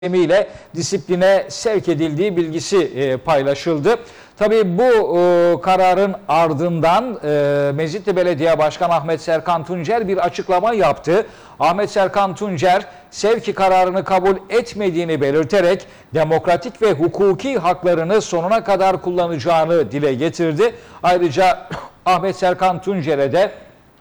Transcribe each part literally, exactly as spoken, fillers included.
ile disipline sevk edildiği bilgisi e, paylaşıldı. Tabii bu e, kararın ardından e, Mezitli Belediye Başkanı Ahmet Serkan Tuncer bir açıklama yaptı. Ahmet Serkan Tuncer sevki kararını kabul etmediğini belirterek demokratik ve hukuki haklarını sonuna kadar kullanacağını dile getirdi. Ayrıca Ahmet Serkan Tuncer'e de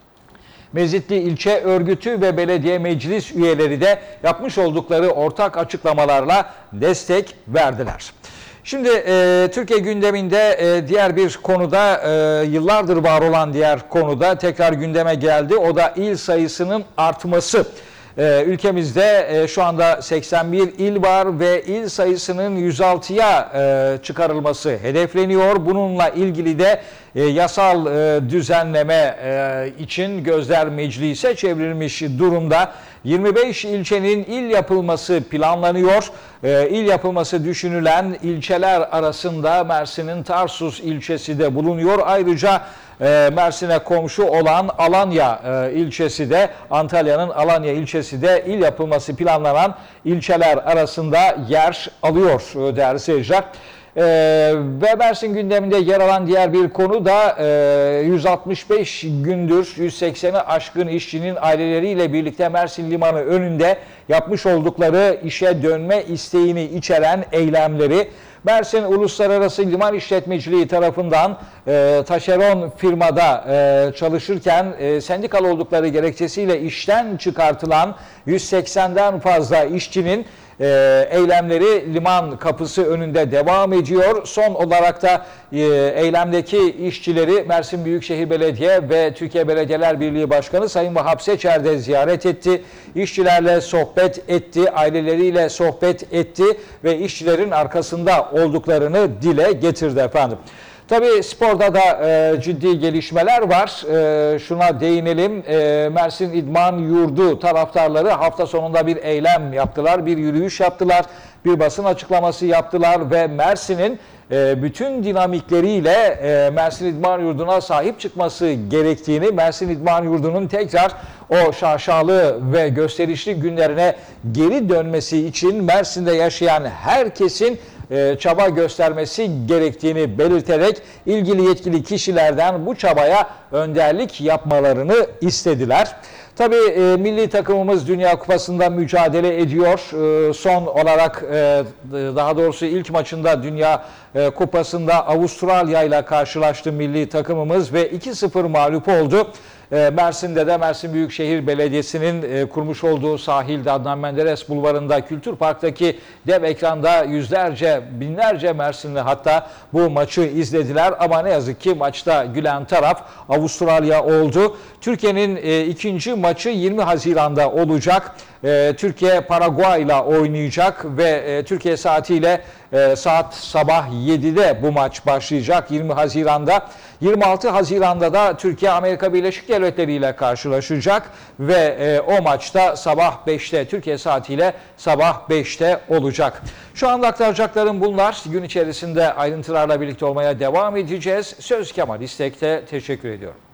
Mezitli İlçe Örgütü ve belediye meclis üyeleri de yapmış oldukları ortak açıklamalarla destek verdiler. Şimdi e, Türkiye gündeminde e, diğer bir konuda e, yıllardır var olan diğer konuda tekrar gündeme geldi. O da il sayısının artması. Ee, ülkemizde e, şu anda seksen bir il var ve il sayısının yüz altıya e, çıkarılması hedefleniyor. Bununla ilgili de e, yasal e, düzenleme e, için gözler meclise çevrilmiş durumda. yirmi beş ilçenin il yapılması planlanıyor. E, il yapılması düşünülen ilçeler arasında Mersin'in Tarsus ilçesi de bulunuyor. Ayrıca e, Mersin'e komşu olan Alanya e, ilçesi de, Antalya'nın Alanya ilçesi de il yapılması planlanan ilçeler arasında yer alıyor e, değerli seyirciler. Ee, ve Mersin gündeminde yer alan diğer bir konu da e, yüz altmış beş gündür yüz sekseni aşkın işçinin aileleriyle birlikte Mersin Limanı önünde yapmış oldukları işe dönme isteğini içeren eylemleri. Mersin Uluslararası Liman İşletmeciliği tarafından e, taşeron firmada e, çalışırken e, sendikal oldukları gerekçesiyle işten çıkartılan yüz seksenden fazla işçinin E, eylemleri liman kapısı önünde devam ediyor. Son olarak da e, eylemdeki işçileri Mersin Büyükşehir Belediye ve Türkiye Belediyeler Birliği Başkanı Sayın Vahap Seçer de ziyaret etti. İşçilerle sohbet etti, aileleriyle sohbet etti ve işçilerin arkasında olduklarını dile getirdi efendim. Tabii sporda da e, ciddi gelişmeler var. E, şuna değinelim. E, Mersin İdman Yurdu taraftarları hafta sonunda bir eylem yaptılar, bir yürüyüş yaptılar, bir basın açıklaması yaptılar ve Mersin'in e, bütün dinamikleriyle e, Mersin İdman Yurdu'na sahip çıkması gerektiğini, Mersin İdman Yurdu'nun tekrar o şaşalı ve gösterişli günlerine geri dönmesi için Mersin'de yaşayan herkesin çaba göstermesi gerektiğini belirterek ilgili yetkili kişilerden bu çabaya önderlik yapmalarını istediler. Tabii e, milli takımımız Dünya Kupası'nda mücadele ediyor. E, son olarak e, daha doğrusu ilk maçında Dünya e, Kupası'nda Avustralya ile karşılaştı milli takımımız ve iki sıfır mağlup oldu. E, Mersin'de de Mersin Büyükşehir Belediyesi'nin e, kurmuş olduğu sahilde Adnan Menderes Bulvarı'nda Kültür Park'taki dev ekranda yüzlerce, binlerce Mersinli hatta bu maçı izlediler. Ama ne yazık ki maçta gülen taraf Avustralya oldu. Türkiye'nin e, ikinci maçı yirmi Haziran'da olacak. E, Türkiye Paraguay ile oynayacak ve e, Türkiye saatiyle e, saat sabah yedide bu maç başlayacak yirmi Haziran'da. yirmi altı Haziran'da da Türkiye Amerika Birleşik Devletleri ile karşılaşacak ve e, o maçta sabah beşte Türkiye saatiyle sabah beşte olacak. Şu anda aktaracaklarım bunlar. Gün içerisinde ayrıntılarla birlikte olmaya devam edeceğiz. Söz Kemal İstek'te, teşekkür ediyorum.